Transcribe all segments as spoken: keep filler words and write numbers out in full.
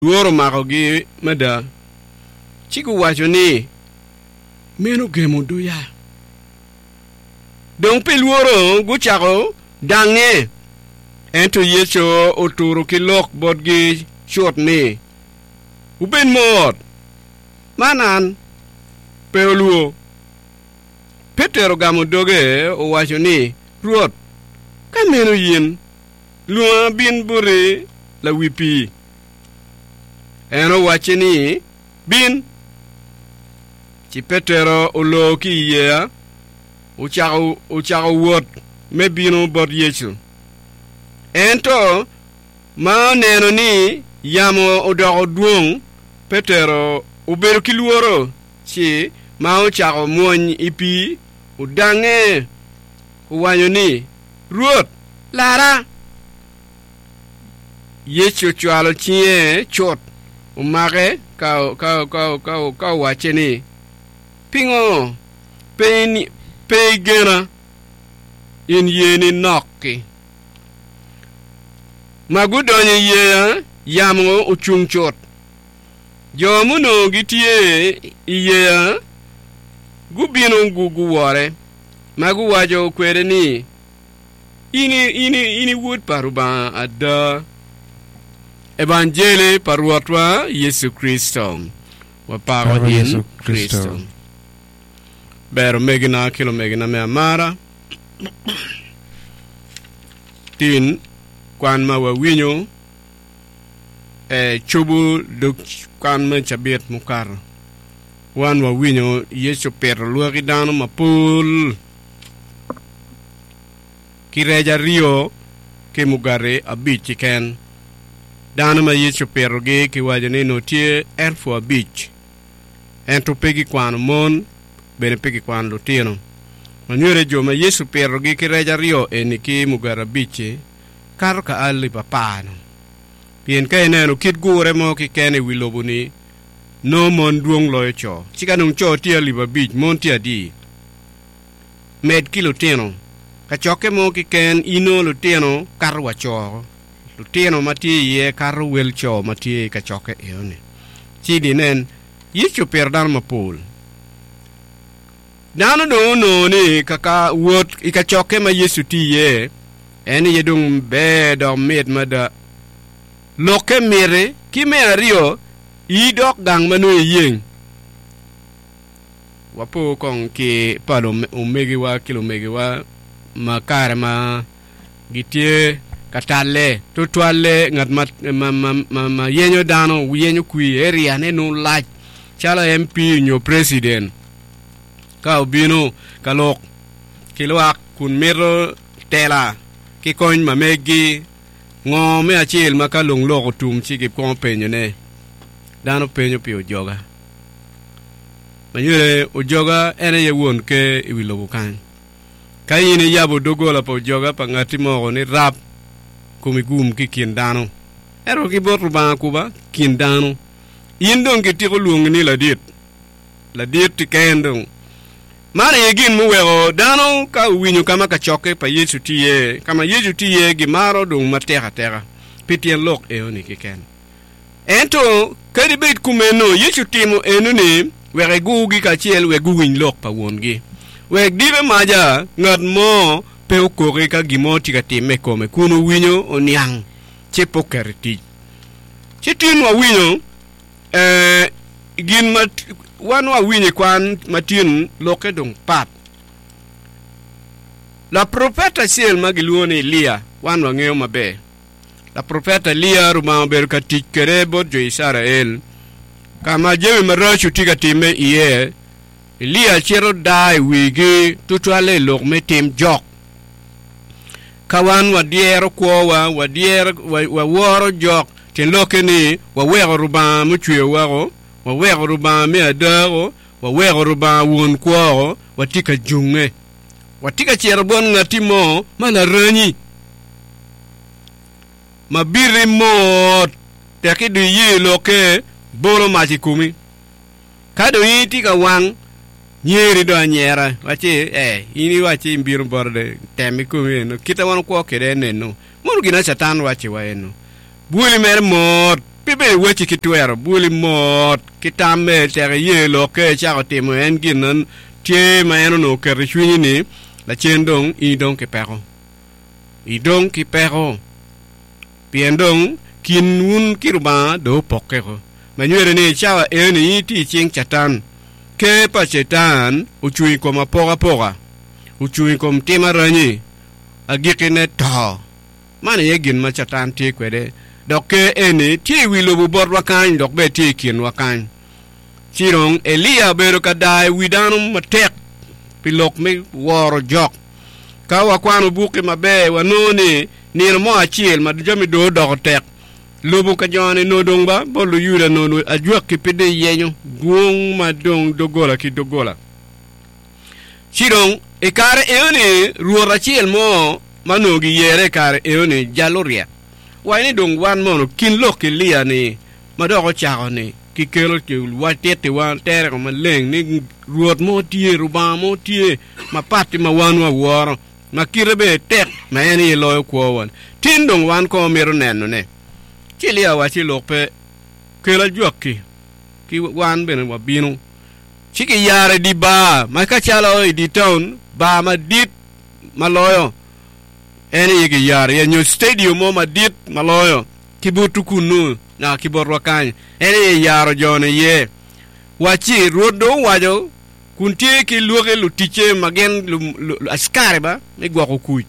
luoro makogi mada chiko wacho ni meno gemo duya dong pe luoro guchako dange ento Yesu oturo kilok bodgi short ni uben mot manan pe luo Petero gamo doge o wacho ni ruot kameno yin luo bin bure la wipi eno wacho ni bin ci Petero olo ki ye uchao uchao wot me bino bod Yesu ento ma neno ni yamo odogo duong Petero ubero kiluoro ci ma uchao muony ipi udange uwanyo ni ruot lara Yesu chwalo chie chot umake ka ka ka ka ka wache ni pingo pe pe gena in yeni nokki magudonye ye yamo uchung chot jomuno gitie iye gubino gugu wore magu wajo kwere ni ini ini ini wood paruba ada Evangeli paruatwa Yesu Kristo wa paro in Kristo bero megina kilo megina me amara tin kwan ma wa winyo e chubu duk kwan ma chabet mukar wan wa winyo Yesu pero luagi dano mapul kireja rio ke mugare abichi ken dano ma Yesu pero ge ki wajane no tie elfo abich ento pegi kwan mon bene pegi kwan lutino manyure jo ma Yesu pero ge ki reja rio eni ki mugare abichi karo ka ali papano pien ka eneno kit gure mo ki kene wilobuni no mon duong loyo cho chika nung cho tia liba bich mon tia di med ki lutino ka choke mo ki ken ino lutino karwa cho lutino mati ye karu wel cho mati ka choke eone chidi nen Yesu perdan mapul dano do no ni kaka wot ika choke ma Yesu ti ye eni yedung be do med mada loke mere ki me ario i dok gang manu yeng wapo kong ki palo umegi wa kilo megi wa makare ma gitie katale to twale ngat ma ma ma, ma yenyo dano yenyo kui area ne no laj chala M P nyo president ka ubino kalok kilwak kun mero tela ki koin ma megi ngo me achil makalong loko tum chiki kon penyo ne dano penyo pi ujoga manyure ujoga ene ye won ke iwilobu kan kayini yabo dogola pa ujoga pa ngati mo ni rap kumigum ki kin dano ero ki botu ba kuba kin dano yindon ki tiko luong ni la dit la dit ti kendong mara yegin mu wego dano ka winyo kama ka choke pa Yesu tiye kama Yesu tiye gimaro dong matera tera pitien lok eoni ki ken ento kadi bit kumeno Yesu timo enuni wege gugi ka chiel we guwin lok pa wongi weg dibe maja ngad mo pe okore ka gimoti ka time kome kuno winyo oniang chepo kerti chitin wa winyo eh gin mat wan wa winyo kwan matin loke dong pat la profeta siel magiluoni Elia wan wa ngeo mabe la profeta Elia ruma ber ka tikere bod jo Israel kama jewe marashu tika time iye Elia chero dai wigi tutwale lok me tim jok kawan wa diero kwa wa diero wa, wa woro jok ten loke ni wa wego ruba mchwe wego wa wego ruba me adaro wa wego ruba won kwa wa tika junge wa tika chero bon ngati mo mana ranyi mabiri mo teki du yi loke bolo machi kumi kado yi tika wang nyeri do nyera wachi eh ini wachi mbiru borde temi kumi no kita wan ko kede neno munu gina satan wachi wa eno buli mer mod pibe wechi kitwero buli mot kitame tere ye loke chako timo en ginan tie maeno no kerishwini ni la chendong idong ke pero idong ki pero piendong kinun kiruba do pokero manyere ni chawa eni iti ching chatan ke pa chetan uchui koma poga poga uchui kom tema ranyi agikine to mane yegin ma chatan ti kwede doke eni ti wilo bu bor wakan dok be ti kin wakan chirong Elia bero kadai widanum matek pilok me woro jok ka wakwano buki mabe wanoni nir mo achiel madjami do dok tek lobu ka jone no dongba bolu yura no no ajwak ki pede yenyo gong madong dogola ki dogola chirong e kare eoni ruora chiel mo manogi yere kare eoni jaloria wayne dong wan mono kin lok Elia ni madoko chako ni ki kelo ki watete wan tere ko maleng ni ruot mo tie ruba mo tie mapati ma wan wa woro makirebe tek ma eni loyo ko wan tin dong wan ko mero neno ne Elia wati lokpe kela jokki ki wan bene wa binu chiki yare di ba maka chalo di town ba ma dit maloyo eni yigi yare ya nyo stadium mo ma dit maloyo kibutu kunu na kiborwa kan eni yaro jone ye wachi rodo wajo kuntie ki luge lutiche magen askare ba me gwa ko kuj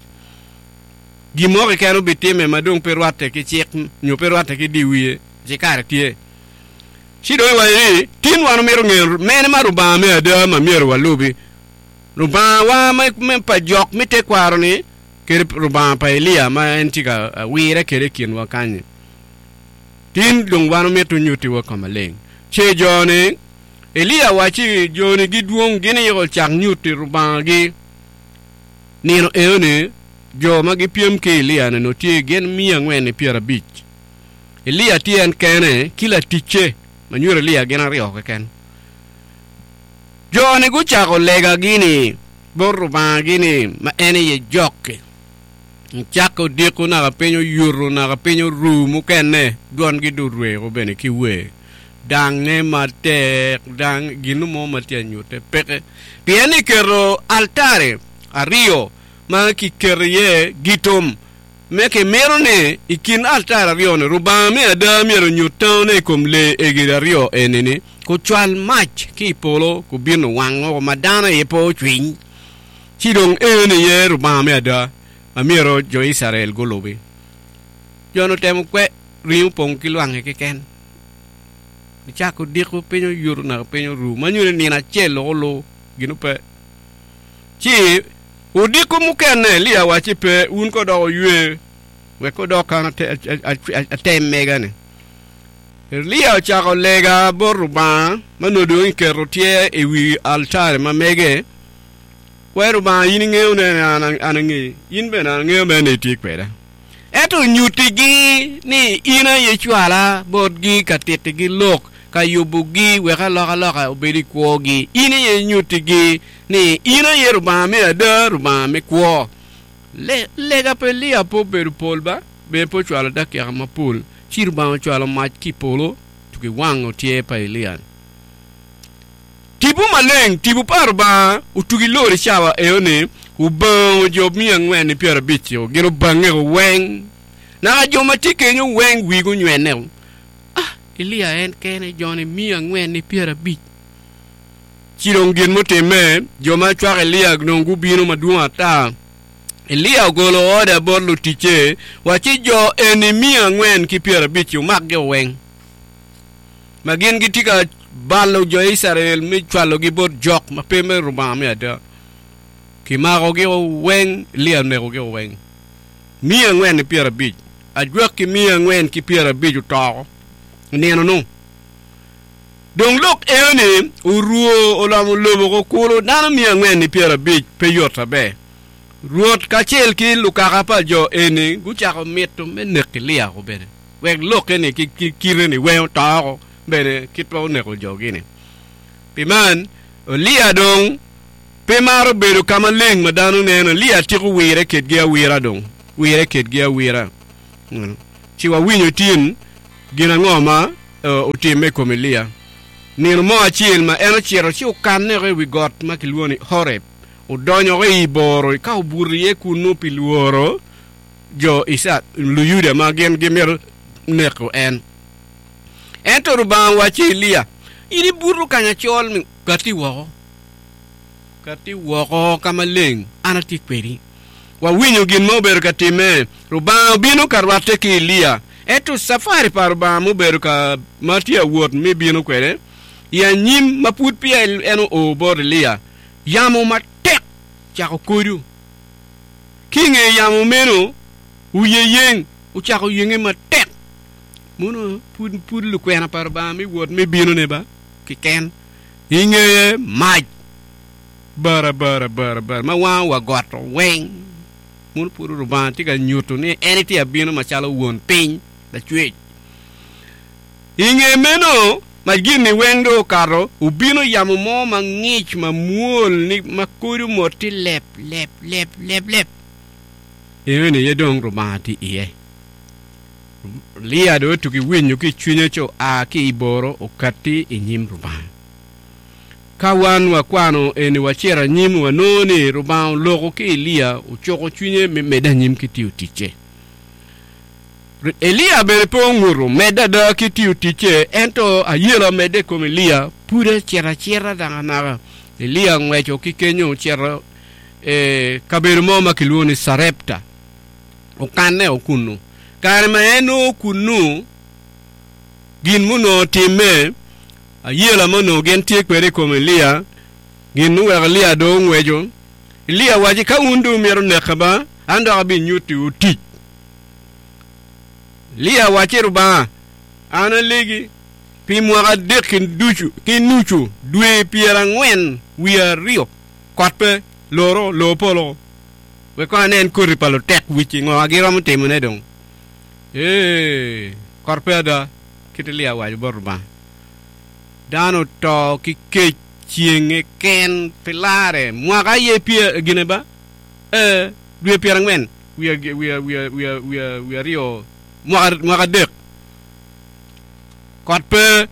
gimore kanu bitime madong perwate ki chek nyo perwate ki diwie jikare tie chido wayi tin wanu mero ngel mene maruba me ada ma mero walubi ruba wa ma me pa jok mi te kwaro ni ke ruba pa Elia ma entika wire kere kin wakanye tin dong wanu metu nyuti wa kamaleng che jone Elia wachi jone giduong gine yol chak nyuti ruba gi nino eone jo magi piem ke Elia no tie gen mia ngwen piera bich Elia tien kene kila tiche manyure Elia gen ario ke ken jo ne gu chako lega gini borru ba gini ma ene ye jokke chako diko na penyo yuru na penyo ru mu kenne don gi durwe ko bene ki we dang ne mate dang ginu mo mate nyute peke pieni kero altare a Rio ma ki kerye gitom meke merone ikin altara Rio ne rubame ada mero nyutone komle egira Rio enene ko chwal match ki polo ko bino wango madana ye po twin chidong ene ye rubame ada amiro jo Israel golobe jono tem kwe riu pong kilwang ke ken bichako diko penyo yuru na penyo ru manyune ni na chelo lo ginu pe chi udiko mukene Elia wachi pe un ko do yue we ko do kana te te megane Elia chako lega boruba manodo nke rotie e wi altare ma mege weruba yin ngeu ne anangi yin be na ngeu be ne tikweda eto nyutigi ni ina ye chwala bodgi katitigi lok kayubugi weka loka loka obedi kwogi ina ye nyutigi ni ina ye ruba me ada ruba me kwo le lega pe Elia po beru polba be po chwala dak ya ma pol chirba chwala ma ki polo tuki wango tie pa Elia tibu maleng tibu parba utugi lori chawa eone ubang job mi angwen piera bicho gero bange weng na jo matike nyu weng wigu nywene ah Elia en kene jone mi angwen piera bich chirong gin moteme jo ma chwa Elia gnongu bino maduwa ta Elia golo oda borlu tiche wachi jo enemi angwen ki piera bicho magge weng magin gitika ballo jo Israel mi chwalo gi bot jok ma peme ruba me ada ki mago gi weng Elia ne go gi weng mi angwen piera bich ajwak ki mi angwen ki piera bich to neno no dong lok ene uruo olamu lobo ko kulo nana mi angwen piera bich pe yota be ruot kachel ki lukaka pa jo ene gucha ko meto menek Elia ko bene weg lok ene ki ki kirene we to bene kitwa ne ko jogine piman Elia dong pemaro beru kama leng madanu neno Elia tiku wire ket gia wira dong wire ket gia wira chiwa winyo tin gina ngoma utime komelia ni mo achiel ma eno chiero chi ukanne wi got ma kiluoni Horeb udonyo e iboro ka uburie kunu piluoro jo isa luyuda ma gen gemer neko en ento ruban wachilia ini buru kanya chol mi kati wo kati wo kama leng anati kweri wa winyo gin mo ber katime ruban bino karwate ki lia eto safari par ba mo ber ka matia wot mi bino kwere ya nyim maput pia eno o bor lia yamo matek chako koru kinge yamo meno uyeyeng uchako yenge matek muno pud pud lu kwena par ba mi wot mi bino ne ba ki ken inge maj bara bara bara bara ma wa wa goto weng mun puru ruban ti ga nyuto ni eniti abino machalo won pin da chwe inge meno magini wendo karo ubino yamu mo mangich mamuol ni makuru moti lep lep lep lep lep ene yedong rumati iye lia do tuki winyu ki chunye cho a ki iboro okati inyim ruban kawan wa kwano eni wachera nyim wa noni ruban logo ki lia uchoko chunye meda nyim ki tiu tiche Elia bere ponguru meda da ki tiu tiche ento ayela mede kom Elia pure chera chera dangana Elia ngwecho ki kenyo chera e kabermo makiluoni Sarepta okane okunu karma eno kunu gin muno time ayela mono gen tie kwere kom Elia gin nu Elia do ngwejo Elia waji ka undu mero nekaba ando abi nyuti uti Lia wachiru ba ana legi pi mwaka dekin duchu kin nuchu dwe piera ngwen wia rio kotpe loro lopolo we ko anen kuri palo tek wichi ngo agira mutemu ne dong eh korpeda kitilia waj borba dano to ki ke chienge ken pelare mwaka ye pia gineba eh dwe piera ngwen wia wia wia wia wia wia rio Mwaka mwaka dek kotpe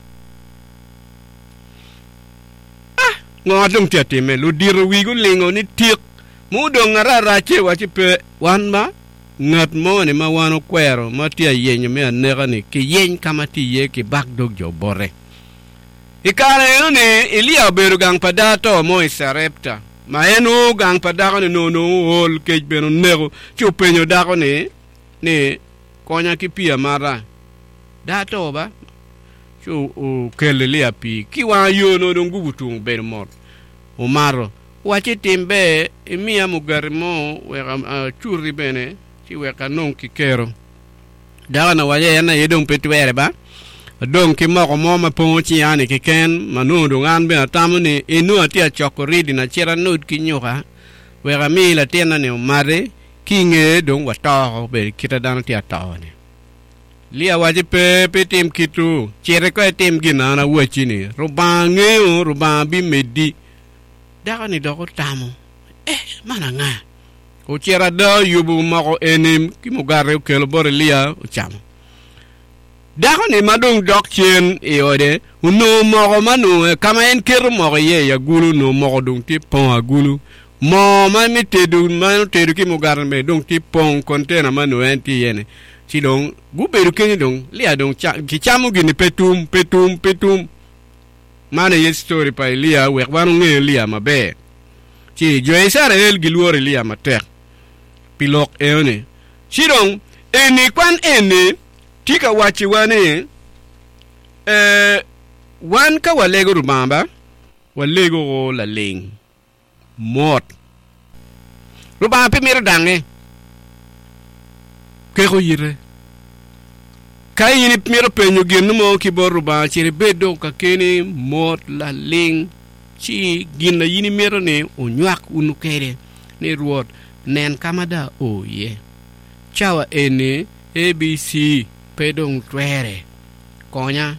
ah ngodong tiati me lu diru wigu lingo ni tik mudong ngara rache wachi pe wan ba ngat mo ni ma wano kwero ma tia yenyo me nega ni ki yen kama ti ye ki bak dog jo bore ikare eno ni Elia beru gang padato mo Sarepta ma eno gang padako ni no no hol kej beno nego chupenyo dako ni ni konya ki pia mara dato ba chu o kelele api ki wa yo no dongu butung bermot o maro wachi timbe emia mugarmo we churi bene ti we kanon ki kero daga na waye yana yedong petwere ba dong ki mo mo ma ponchi yani ki ken manu dongan be tamuni inu atia chokoridi na chira nud ki nyoka we gamila tena ne mare kinge dong wato be kita dan ti atone lia waji pe pe tim kitu chere ko tim gina na wachini rubange o rubabi medi daga ni doko tamo eh mana nga o chera da yubu mako enim ki mugare kelo bore lia o chamo daga ni madong dok chen e ode uno moko manu kama en kero moko ye ya gulu no moko dong ti pon agulu mo ma mi tedu ma tedu ki mugar me dong ti pon container manu enti yene ti dong guberu kenyi dong lia dong cha ki chamu gini petum petum petum mana ye story pa lia we wanu nge lia mabe ti jo esara el giluore lia mater pilok eone ti dong eni kwan eni tika wachi wane eh wan ka walego rubamba walego la ling mot ruba pe mer dange ke ko yire kay ni mer pe ñu genn mo ki bor ruba ci bedo ka kene mot la ling ci ginna yini mer ne o ñak unu kere ne ruot nen kamada o ye chawa ene abc pedong twere konya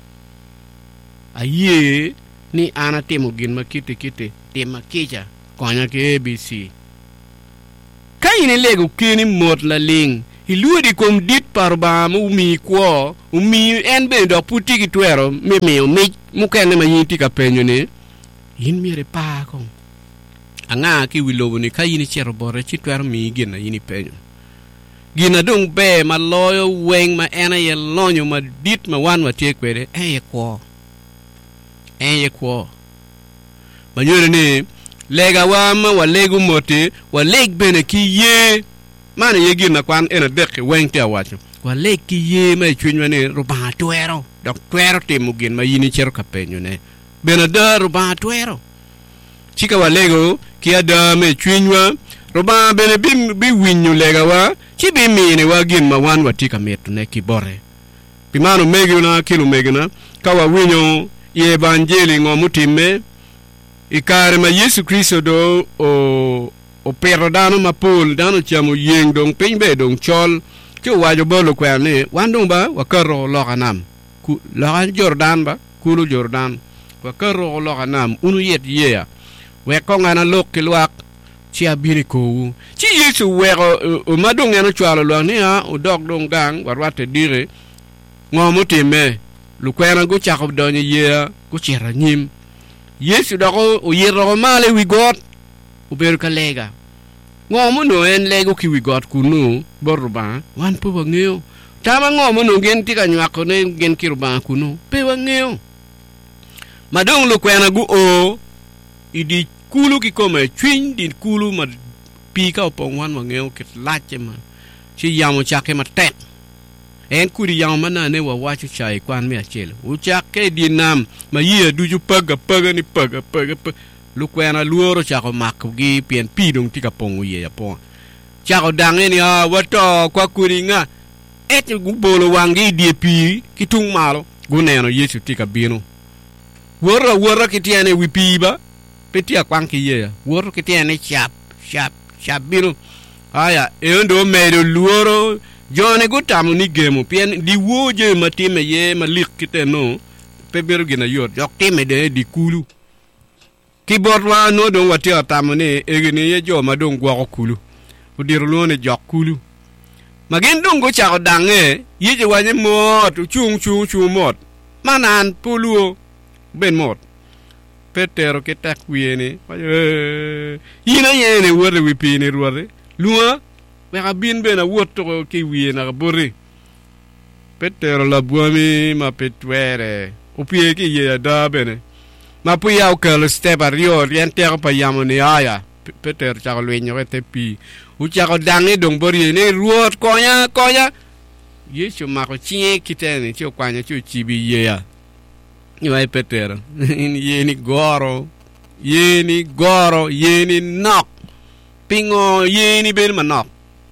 aye ni ana temo gin makite kite tema keja konya ke abc kayini lego kini mot la ling iluo di kom dit par ba mu mi kwo umi en be do puti ki twero mi mi mi mu kene ma yiti ka penyo ne yin mi re pa ko anga ki wilo ni ka yini chero bore chi twero mi gina yini penyo gina dong be ma loyo weng ma ena ye lonyo ma dit ma wan wa te kwere e ye kwo e ye kwo ma nyore ne lega wa ma wa legu moti wa leg bene ki ye mana ye gina kwan ena dek weng te awacho wa leg ki ye ma chunyo ne ruba twero dok twero te mugin ma yini chero ka penyo ne bene da ruba twero chika wa lego ki ada me chunyo ruba bene bi bi winyo lega wa chi bi mine wa gin ma wan wa tika metu ne ki bore bi manu megi na kilu megi na ka wa winyo ye evangeli ngomu timme ikare ma Yesu Kristo do o o pero dano ma pol dano chamo yeng dong piny be dong chol cho wajo bolo kwani wandong ba wakaro lokanam ku lokan Jordan ba kulu Jordan wakaro lokanam unu yet yea we kongana lok kilwak chi abiri ko chi Yesu wero o madong eno chwalo lo ni ha o dog dong gang warwate dire ngomu timme lukwena go chako donye yea go chera nyim Yesu dako o yero male wi God o beru ka lega ngomu no en lego ki wi God kunu boruba wan po bangeo tama ngomu no gen tika nywako ne gen kiruba kunu pe wangeo madong lu kwena gu o idi kulu ki kome twin di kulu ma pika opong wan wangeo kit lache ma chi yamo chake ma tek en kuri yamo mana ne wa wachu chai kwan me achele u chake di nam ma yie duju paga paga ni paga paga lu kwena luoro chako makku gi pien pidong tika pongu ye yapon chako dange ni ha wato kwa kuri nga et gu bolo wangi di pi kitung malo gu neno Yesu tika bino wora wora kitiane wi piba petia kwanki ye woro kitiane chap chap chap bino aya endo medo luoro jone go tamu ni gemo pien di woje matime ye malik kiteno peberu gina yot yok time de di kulu keyboard wa no don wati tamu ne egini ye jo ma don gwa kulu udir lo ne jok kulu magen don go cha dange ye wanye mot chung chung chung mot manan puluo ben mot petero ke tak wiene yina yene wore wi pini ruore luwa me bin bena woto ki wiena bore petero la buami ma petwere opie ki ye da bene ma pu ya ko step ario rienter pa yamone aya peter cha lwenyo te pi u cha dangi dong bori ne ruot konya konya Yesu ma ko chie kitene chi kwanya chi chibi ye ya ni vai petero yeni goro yeni goro yeni nok pingo yeni bel manok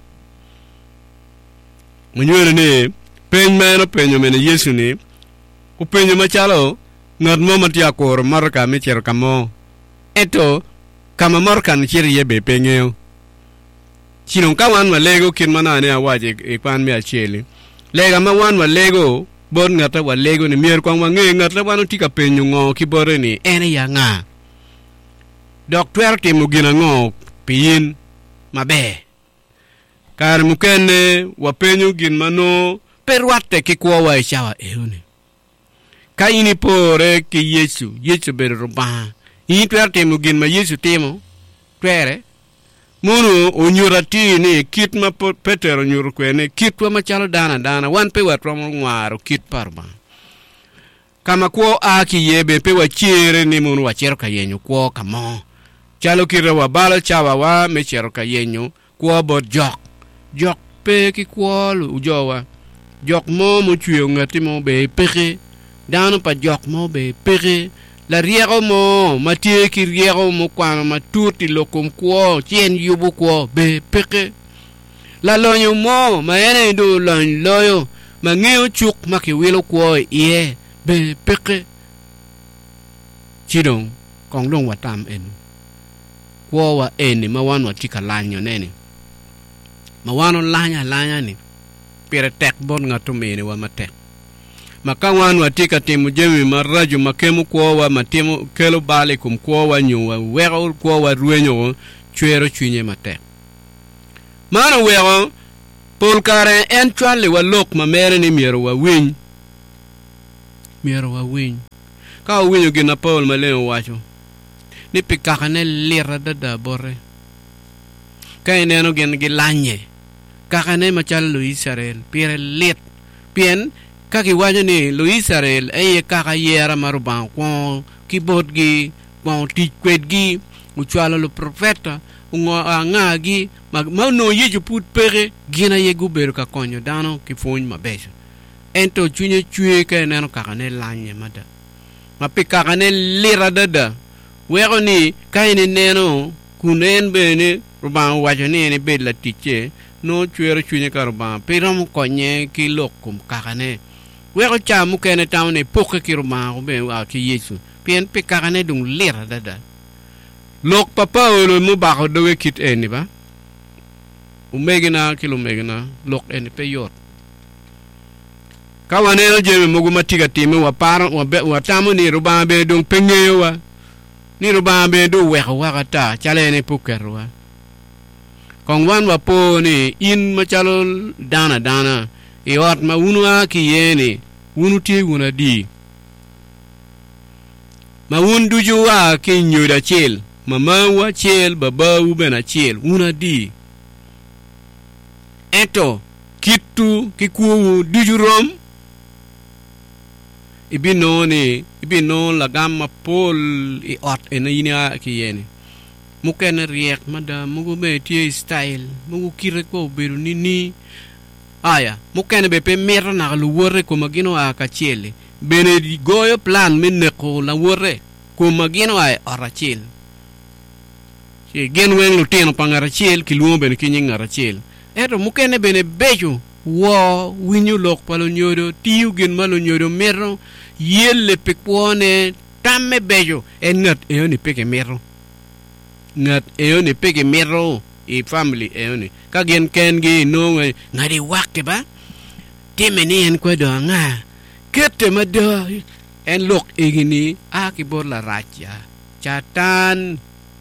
munyere ne pen meno penyo mene Yesu ne o penyo machalo ngat mo matia kor marka me cher kamo eto kama marka ni cher ye be pengeo chinon kawan ma lego kin manane awaje e kwan me achele lega ma wan ma lego bon ngata wa lego ni mier kwang wange ngata wanu tika penyo ngo ki bore ni ene ya nga doctor timu gina ngo pin mabe kar mukene wa penyo gin mano perwate ki kwa wa chawa eune kaini pore ki Yesu Yesu ber roba yi twerte mugin ma Yesu temo twere munu onyurati ni kit ma Petero nyur kwene kit wa machalo dana dana wan pe wat romo ngwaro kit parba kama ko aki yebe pe wa chere ni munu wa chero kayenyo ko kamo chalo kira wa bala chawa wa me chero kayenyo ko bod jok jok pe ki ko lu jowa jok mo mo chuyo ngati mo be peke dano pa jok mo be peke la riero mo matie ki riero mo kwa matuti lokum ko chien yubu ko be peke la lonyo mo ma ene do lon loyo ma ngeo chuk ma ki wilo ko ye be peke chidong kong long watam en ko wa eni ma wan wa tika lanyo nene ma wano lanya lanya ni pere tek bon ngato mene wa matek makawan wa tika timu jemi maraju makemu ko wa matemu kelo bale kum ko wa nyu wa wero ko wa ruenyo chwero chunye matek mana wero pol kare en chwale wa lok ma mere ni miero wa winy miero wa winy ka winyo gina Paul maleo wacho ni pikaka ne lira dada bore ka ineno gen gi lanye kaka ne machal lo Israel pire lit pien kaki wacho ni lo Israel eye kaka yera maruban kwa kibot gi kwa tich kwed gi uchwalo lo profeta ungo anga gi ma no yeju put pere gina yegu beru ka konyo dano ki funy mabeso ento chunye chue ka neno kaka ne lanye mada ma pikaka ne lira dada wego ni kaini neno kunen bene ruban wacho ni ne bed la tiche no chwero chunye ka ruban piram konye ki lokum kaka ne wego chamu kene tawne poke ki ruban ko be wa ki Yesu pien pikaka ne dung lira dada lok papa olo mu bako dowe kit eni ba umegina kilo megina lok eni pe yot kawaneno jeme mugu matiga time wa paro wa be wa tamu ni ruban be dung pengeyo wa ni ruban be do weko wakata chale ne pukerwa kong wan wa po ni in machalo dana dana e ot ma unu a ki yeni unu ti una di ma undu juwa ki nyoda chil mama wa chil baba u bena chil una di eto kitu kikuwu dujurom ibino ni ibino la gamma pol e ot ena yinia ki yeni muken riek mada mugu be tie style mugu kire ko beru ni ni aya muken be pe mer na lu wore ko magino a ka chele bene di goyo plan minne ko la wore ko magino ay arachil che gen wen lu teno pangarachil ki luo bene kinyi ngarachil eto muken bene beju wo winyu lok palo nyodo tiu gen malo nyodo merro yelle pekpone tamme bejo en ngat e oni peke merro ngat e oni peke merro e family e oni ka gen ken gi no ngari wakke ba temeni en ko do nga kete mado en lok egini a ki bor la racha chatan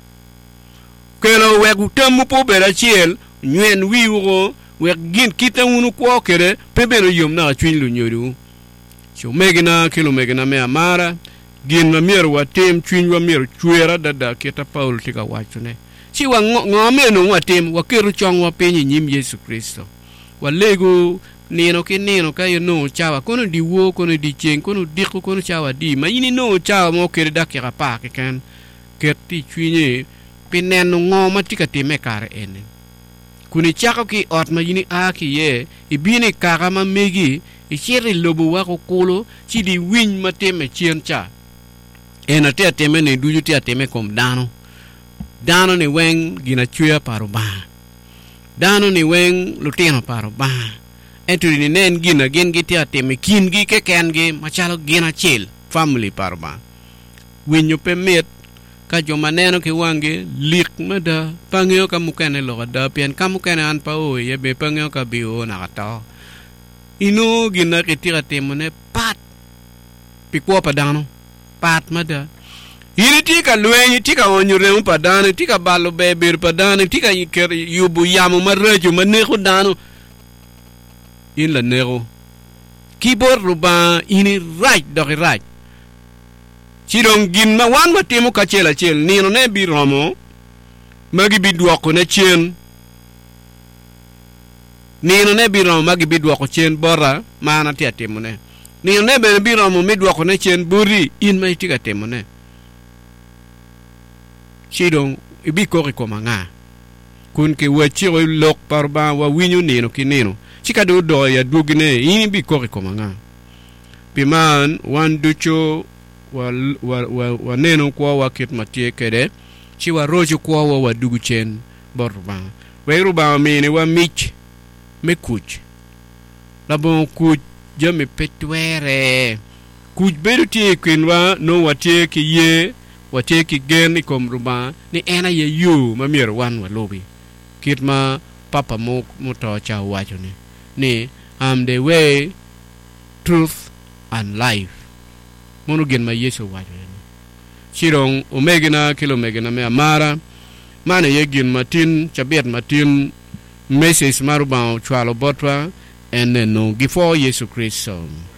kelo wegu tamu po bera chiel nyen wiwo we gin kita unu ko kere pebero yom na twin lu nyodu so megina kilo megina me amara gin ma mier wa tem twin wa mier chuera dada kita Paul tika wachune si wa ngome no wa tem wa kiru chong wa penyi nyim Yesu Kristo wa lego nino ke nino ka yo no chawa kono di wo kono di chen kono diko kono chawa di ma yini no chawa mo kere dakira pa ke kan kerti twinye pineno ngoma tika time kare ene kuni chako ki ot ma yini a ki ye ibini kaka ma megi i chiri lobo wako kolo chi di winy ma teme chien cha ena te ateme ne duju te ateme kom dano dano ni weng gina chua paro ba dano ni weng lutino paro ba etu ni nen gina gen gi te ateme kin gi ke ken gi machalo gina chil family paro ba winyo pe met ka jo maneno ki wange lik mada pangyo ka mukene lo da pian ka mukene an pa o ye be pangyo ka bio na kata ino gina ke tira temone pat pikwo padano pat mada yini tika lwenyi tika onyure un padano tika balo be ber padano tika yiker yubu yamu maraju maneho dano in la nego kibor ruba ini right doki right chirong gin ma wan ma temo ka chela chel nino ne bi romo magi bi duoko ne chen nino ne bi romo magi bi duoko chen bora mana ti atemo ne nino ne be bi romo mi duoko ne chen buri in mai ti ka temo ne chirong ibi ko ko manga kun ke wachi o lok parba wa winyu nino ki nino chika do do ya dugne in bi ko ko manga piman wan ducho wa wa wa, wa neno kwa wakit matie kede chi wa rojo kwa wa wa dugu chen borba we ruba mi ne wa mich me kuch la bon kuch jame petwere kuch beru tie kwinwa no watie ki ye watie ki gen kom ruba ni ena ye yu ma mier wan wa lobi kit ma papa mo moto cha wacho ni ni am the way truth and life mono gen ma Yesu wajo chirong omegina kilo megina me amara mane yegin matin chabet matin message maru ba chwalo botwa ene no gifo Yesu Kristo.